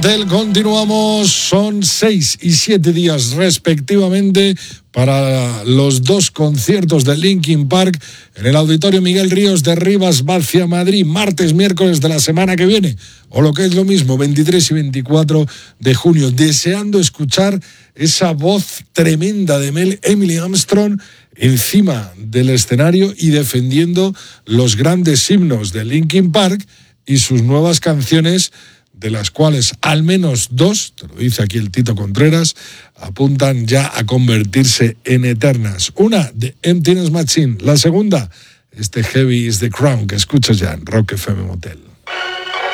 Continuamos, son 6 y 7 días respectivamente para los dos conciertos de Linkin Park en el Auditorio Miguel Ríos de Rivas Vacia, Madrid, martes, miércoles de la semana que viene, o lo que es lo mismo, 23 y 24 de junio, deseando escuchar esa voz tremenda de Emily Armstrong encima del escenario y defendiendo los grandes himnos de Linkin Park y sus nuevas canciones, de las cuales al menos 2, te lo dice aquí el Tito Contreras, apuntan ya a convertirse en eternas. Una, de Emptiness Machine. La segunda, Heavy is the Crown, que escuchas ya en Rock FM Motel.